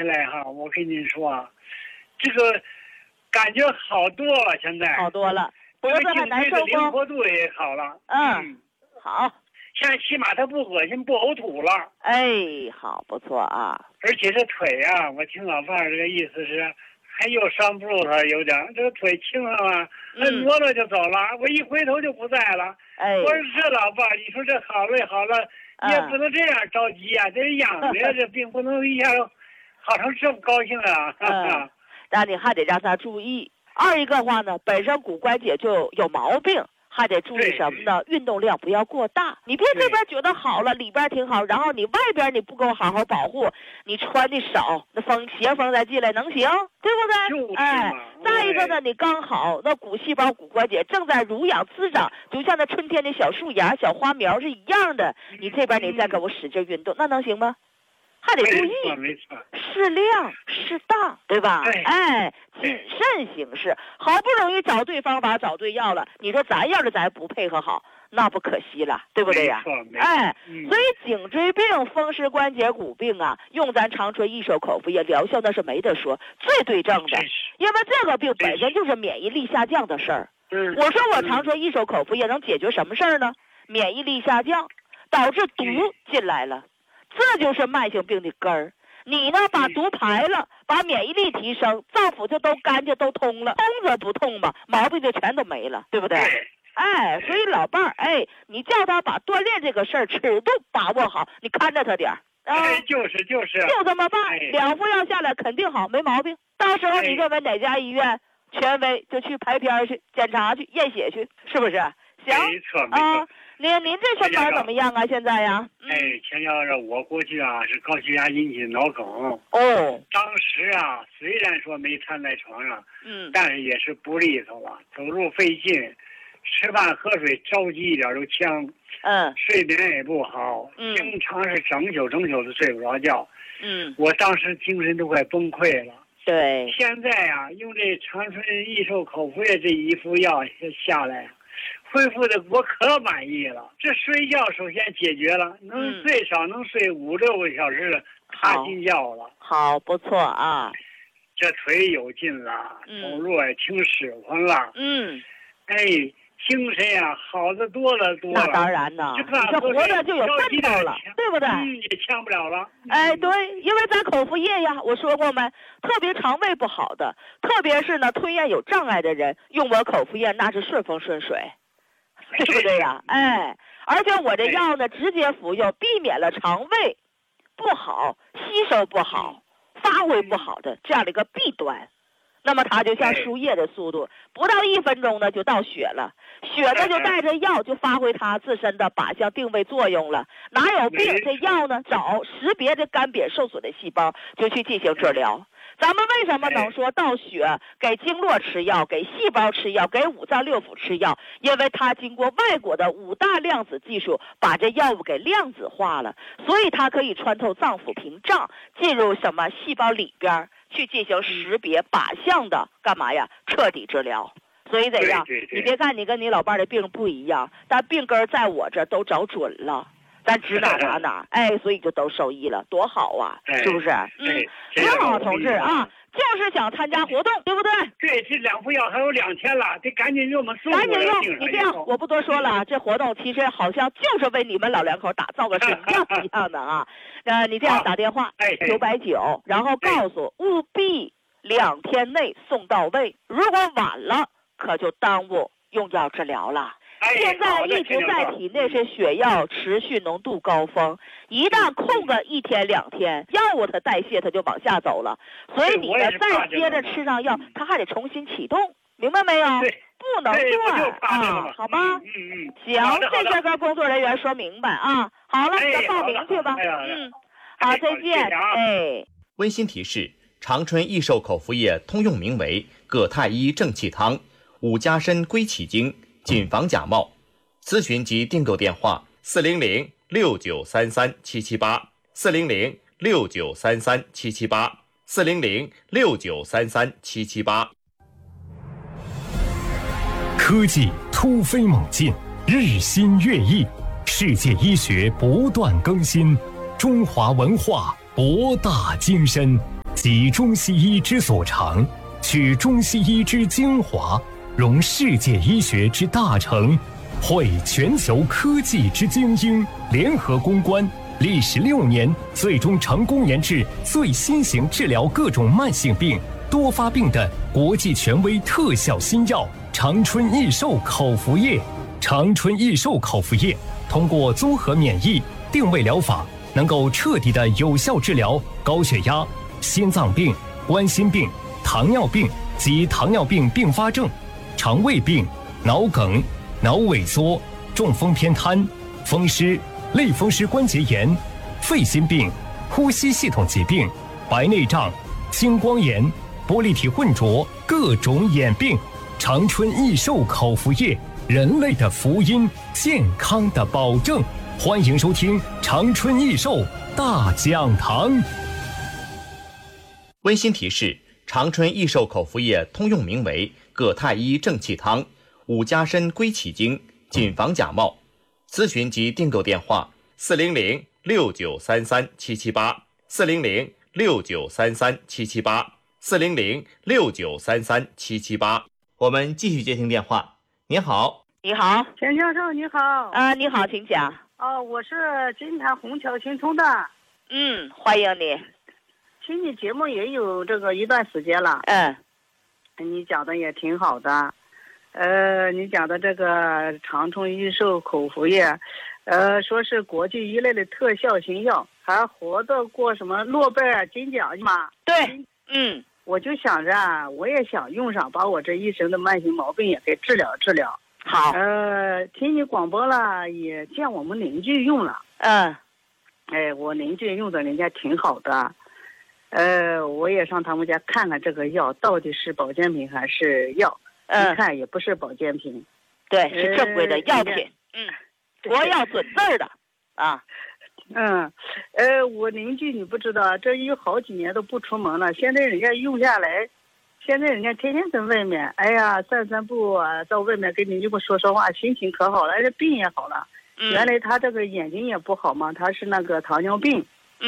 来哈，我跟您说啊，这个感觉好多了，现在好多了，脖子还难受灵活度也好了。 好， 现在起码它不恶心不呕吐了。 哎，好，不错啊。 而且这腿啊，我听老伴儿这个意思是，还有伤不住他有点，这个腿轻了嘛，挪着就走了，我一回头就不在了。 哎， 我说这老伴儿，你说这好了，也不能这样着急啊，这养着这病不能一下好成这么高兴啊。 但你还得让他注意。二一个话呢，本身骨关节就有毛病，还得注意什么呢？运动量不要过大。你别这边觉得好了，里边挺好，然后你外边你不给我好好保护，你穿的少，那邪风再进来能行？对不对？哎，再一个呢，你刚好那骨细胞、骨关节正在濡养滋长，就像那春天的小树芽、小花苗是一样的。你这边你再给我使劲运动，那能行吗？还得注意，适量适当，对吧？哎，谨慎行事。好不容易找对方法、找对药了，你说咱要是咱不配合好，那不可惜了，对不对呀？哎，所以颈椎病、风湿关节骨病啊，用咱长春益寿口服液疗效那是没得说，最对症的。因为这个病本身就是免疫力下降的事儿。我说我长春益寿口服液能解决什么事儿呢？免疫力下降，导致毒进来了。这就是慢性病的根儿。你呢，把毒排了，把免疫力提升，脏腑就都干净都通了，通则不痛嘛，毛病就全都没了，对不对？哎，所以老伴儿，哎，你叫他把锻炼这个事儿尺度把握好，你看着他点儿啊。就是就这么办，2副药下来肯定好，没毛病。到时候你认为哪家医院权威就去拍片去检查去验血去，是不是？行啊。您这身板怎么样啊？现在呀？ 钱教授，我过去啊是高血压引起的脑梗。当时啊虽然说没瘫在床上，但是也是不利索了，走路费劲，吃饭喝水着急一点就呛，睡眠也不好，经常是整宿的睡不着觉。我当时精神都快崩溃了。 对， 现在啊用这长春益寿口服液这一副药下来，恢复的我可满意了。这睡觉首先解决了，最少能睡5-6个小时的踏心觉了。好，不错啊。这腿有劲了，走路也挺使唤了。精神呀好的多了。那当然呢，你这活着就有奔头了，对不对？也呛不了了。哎，对，因为咱口服液呀，我说过没？特别肠胃不好的，特别是呢吞咽有障碍的人，用我口服液那是顺风顺水，对不对呀？哎，而且我这药呢直接服用，避免了肠胃不好、吸收不好、发挥不好的这样的一个弊端。那么它就像输液的速度，不到1分钟呢就到血了，血呢就带着药就发挥它自身的靶向定位作用了。哪有病，这药呢找识别这干瘪受损的细胞就去进行治疗。咱们为什么能说到血给经络吃药，给细胞吃药，给5脏6腑吃药？因为它经过外国的5大量子技术把这药物给量子化了，所以它可以穿透脏腑屏障，进入什么细胞里边去进行识别靶向的干嘛呀？彻底治疗。所以怎样？你别看你跟你老伴的病不一样，但病根在我这都找准了。咱指哪，哎，所以就都受益了，多好啊，是不是？挺好，同志啊，就是想参加活动，对不对？对，这2副药还有2天了，得赶紧用我们送。赶紧用，你这样，我不多说了，这活动其实好像就是为你们老两口打造个神样一样的啊。你这样打电话990，然后告诉务必2天内送到位，如果晚了，可就耽误用药治疗了。现在一直在体内是血药持续浓度高峰，一旦空个1天2天，药物它代谢它就往下走了，所以你呢再接着吃上药，它还得重新启动，明白没有？不能断啊，好吧？行，这些跟工作人员说明白啊。好了，咱报名去吧。好，再见。 温馨提示：长春益寿口服液通用名为葛太医正气汤，5加参归气经，谨防假冒。咨询及订购电话：400-6933-778，400-6933-778，400-6933-778。 科技突飞猛进，日新月异，世界医学不断更新，中华文化博大精深。 集中西医之所长，取中西医之精华，融世界医学之大成，汇全球科技之精英，联合攻关，历时6年，最终成功研制最新型治疗各种慢性病、多发病的国际权威特效新药长春益寿口服液。长春益寿口服液通过综合免疫定位疗法，能够彻底的有效治疗高血压、心脏病、冠心病、糖尿病及糖尿病并发症、肠胃病、脑梗、脑萎缩、中风偏瘫、风湿、类风湿关节炎、肺心病、呼吸系统疾病、白内障、青光眼、玻璃体混浊各种眼病。长春益寿口服液，人类的福音，健康的保证。欢迎收听长春益寿大讲堂。 温馨提示：长春益寿口服液通用名为葛太医正气汤、五加参归气经，谨防假冒。咨询及订购电话：400-6933-778，400-6933-778，400-6933-778。我们继续接听电话。您好。 你好， 钱教授，你好。 你好，请讲。 我是金坛虹桥新村的。 欢迎你。 听你节目也有这个一段时间了。你讲的也挺好的。你讲的这个长春益寿口服液，说是国际一类的特效新药，还获得过什么诺贝尔金奖嘛？ 对， 我就想着我也想用上，把我这一生的慢性毛病也给治疗治疗。 好。 听你广播了，也见我们邻居用了。我邻居用的人家挺好的。我也上他们家看看这个药到底是保健品还是药。一看也不是保健品。 对，是正规的药品。国药准字的啊。 我邻居你不知道，这有好几年都不出门了，现在人家用下来，现在人家天天在外面，散散步啊，到外面跟邻居们说说话，心情可好了，这病也好了。原来他这个眼睛也不好嘛，他是那个糖尿病。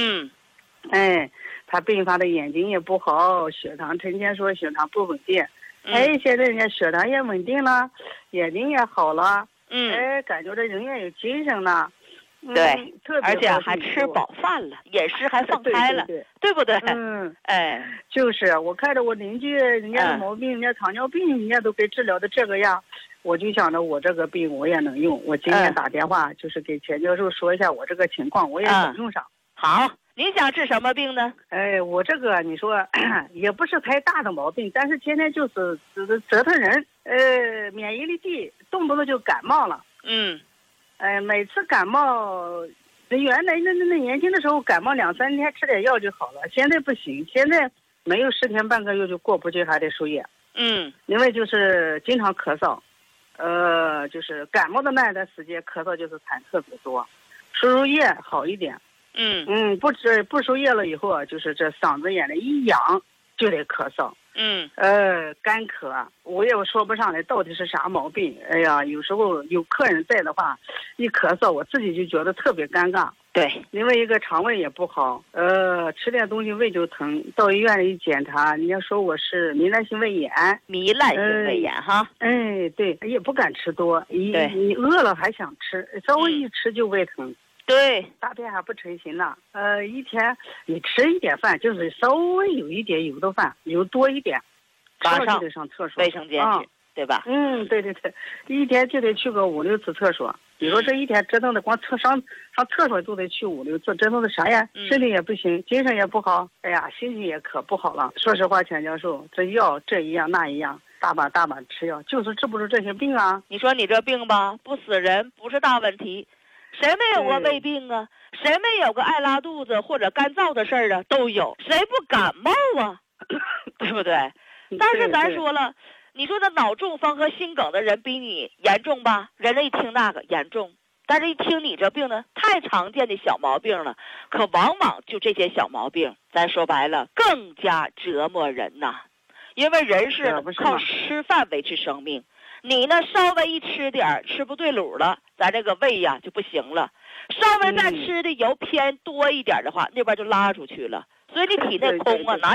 他并发的眼睛也不好，血糖成天说血糖不稳定。现在人家血糖也稳定了，眼睛也好了。感觉这人也有精神了。 对，而且还吃饱饭了，饮食还放开了，对不对？ 就是我看着我邻居人家的毛病，人家糖尿病人家都给治疗的这个样，我就想着我这个病我也能用。我今天打电话就是给钱教授说一下我这个情况，我也想用上。 好，你想治什么病呢？ 我这个你说也不是太大的毛病，但是天天就是折腾人，免疫力低，动不动就感冒了。每次感冒，原来那年轻的时候感冒2-3天吃点药就好了，现在不行，现在没有10天半个月就过不去，还得输液。因为就是经常咳嗽，就是感冒的那段时间咳嗽就是痰特别多，输液好一点。不输液了以后，就是这嗓子眼里一痒就得咳嗽。干咳，我也说不上来到底是啥毛病。有时候有客人在的话，一咳嗽我自己就觉得特别尴尬。 对， 因为一个肠胃也不好，吃点东西胃就疼，到医院里一检查，人家说我是糜烂性胃炎。 糜烂性胃炎哈。 对，也不敢吃多，你饿了还想吃，稍微一吃就胃疼。 对， 大便还不成型呢。一天你吃一点饭，就是稍微有一点油的饭，油多一点， 马上就得上厕所， 卫生间去，对吧？ 对，一天就得去个5-6次厕所。比如说这一天折腾的光上厕所都得去5-6次，折腾的啥呀？身体也不行，精神也不好，心情也可不好了。说实话，钱教授，这药这一样那一样，大把吃药，就是治不住这些病啊。 你说你这病吧，不死人不是大问题。谁没有过胃病啊？谁没有个爱拉肚子或者干燥的事儿啊？都有，谁不感冒啊？对不对？但是咱说了，你说那脑中风和心梗的人比你严重吧？人家一听那个严重，但是一听你这病呢，太常见的小毛病了，可往往就这些小毛病，咱说白了更加折磨人呐。因为人是靠吃饭维持生命。你呢，稍微一吃点吃不对卤了，咱这个胃呀就不行了。稍微再吃的油偏多一点的话，那边就拉出去了。所以你体内空啊，哪